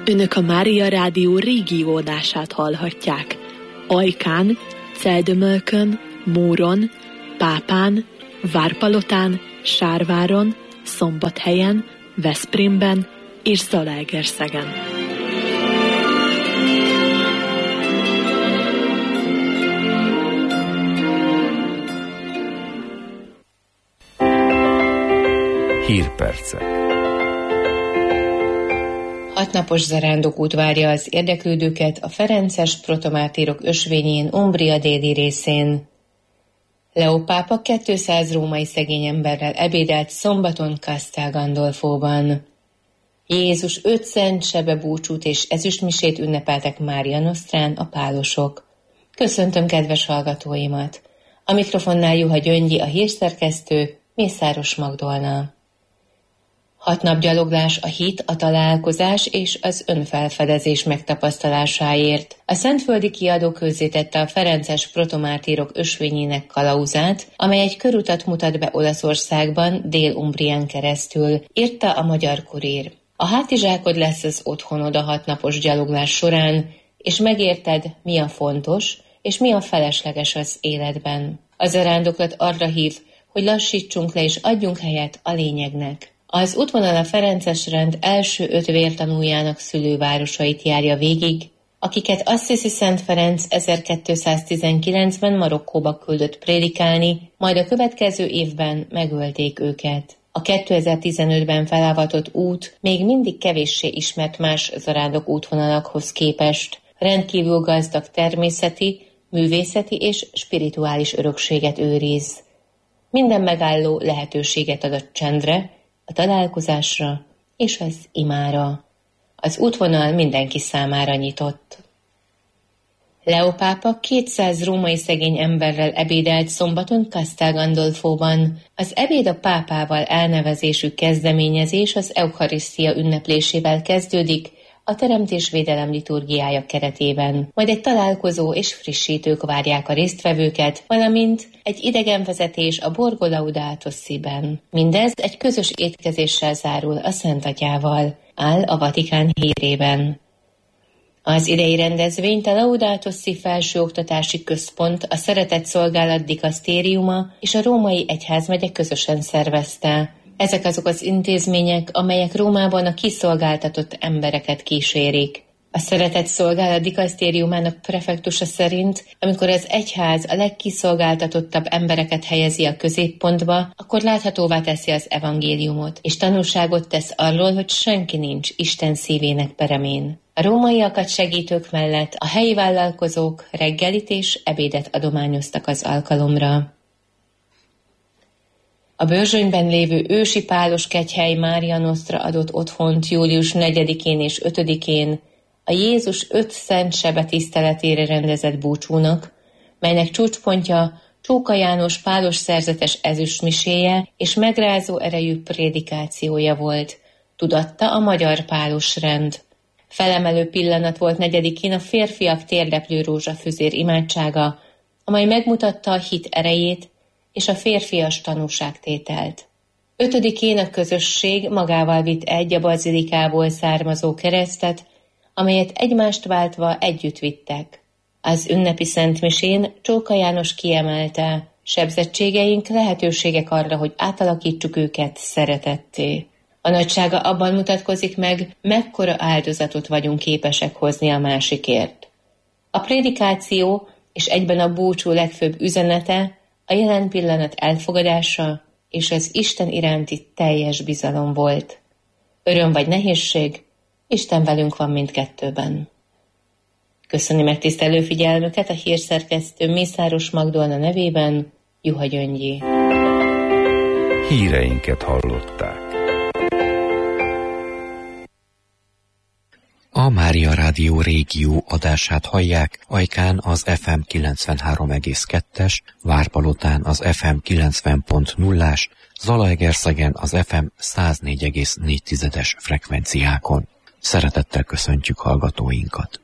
Önök a Mária Rádió régió adását hallhatják. Ajkán, Celdömölkön, Móron, Pápán, Várpalotán, Sárváron, Szombathelyen, Veszprémben és Zalaegerszegen. Hírpercek. 6 napos zarándokút várja az érdeklődőket a ferences protomártírok ösvényén, Umbria déli részén. Leó pápa 200 római szegény emberrel ebédelt szombaton Castel Gandolfóban. Jézus 5 szent sebebúcsút és ezüstmisét ünnepeltek Mária Nosztrán a pálosok. Köszöntöm kedves hallgatóimat! A mikrofonnál Juha Gyöngyi, a hírszerkesztő, Mészáros Magdolna. 6 nap gyaloglás a hit, a találkozás és az önfelfedezés megtapasztalásáért. A szentföldi kiadó közzétette a ferences protomártírok ösvényének kalauzát, amely egy körutat mutat be Olaszországban, Dél-Umbrián keresztül, írta a Magyar Kurír. A hátizsákod lesz az otthonod a 6 napos gyaloglás során, és megérted, mi a fontos, és mi a felesleges az életben. A zarándoklat arra hív, hogy lassítsunk le és adjunk helyet a lényegnek. Az útvonal a ferences rend első 5 vértanújának szülővárosait járja végig, akiket Assisi Szent Ferenc 1219-ben Marokkóba küldött prédikálni, majd a következő évben megölték őket. A 2015-ben felavatott út még mindig kevéssé ismert más zarándok útvonalakhoz képest. Rendkívül gazdag természeti, művészeti és spirituális örökséget őriz. Minden megálló lehetőséget ad a csendre, a találkozásra és az imára. Az útvonal mindenki számára nyitott. Leó pápa 200 római szegény emberrel ebédelt szombaton Castel Gandolfóban. Az ebéd a pápával elnevezésű kezdeményezés az Eucharisztia ünneplésével kezdődik, a teremtésvédelem liturgiája keretében. Majd egy találkozó és frissítők várják a résztvevőket, valamint egy idegenvezetés a Borgo Laudato Si-ben. Mindez egy közös étkezéssel zárul a Szent Atyával, áll a Vatikán hírében. Az idei rendezvényt a Laudato Si Felsőoktatási Központ, a Szeretett Szolgálat Dikasztériuma és a Római Egyházmegye közösen szervezte. Ezek azok az intézmények, amelyek Rómában a kiszolgáltatott embereket kísérik. A Szeretett Szolgálat Dikasztériumának prefektusa szerint, amikor az egyház a legkiszolgáltatottabb embereket helyezi a középpontba, akkor láthatóvá teszi az evangéliumot, és tanúságot tesz arról, hogy senki nincs Isten szívének peremén. A rómaiakat segítők mellett a helyi vállalkozók reggelit és ebédet adományoztak az alkalomra. A Börzsönyben lévő ősi pálos kegyhely Mária Nosztra adott otthont július 4-én és 5-én a Jézus 5 szent sebe tiszteletére rendezett búcsúnak, melynek csúcspontja Csóka János pálos szerzetes ezüstmiséje és megrázó erejű prédikációja volt, tudatta a magyar pálos rend. Felemelő pillanat volt 4-én a férfiak térdeplő rózsafüzér imádsága, amely megmutatta a hit erejét és a férfias tanúságtételt. 5-én a közösség magával vitt egy a bazilikából származó keresztet, amelyet egymást váltva együtt vittek. Az ünnepi szentmisén Csóka János kiemelte, sebzettségeink lehetőségek arra, hogy átalakítsuk őket szeretetté. A nagysága abban mutatkozik meg, mekkora áldozatot vagyunk képesek hozni a másikért. A prédikáció és egyben a búcsú legfőbb üzenete a jelen pillanat elfogadása és az Isten iránti teljes bizalom volt. Öröm vagy nehézség, Isten velünk van mindkettőben. Köszöni megtisztelő figyelmüket a hírszerkesztő Mészáros Magdolna nevében, Juha Gyöngyi. Híreinket hallották. A Mária Rádió régió adását hallják, Ajkán az FM 93,2-es, Várpalotán az FM 90.0-ás, Zalaegerszegen az FM 104,4-es frekvenciákon. Szeretettel köszöntjük hallgatóinkat!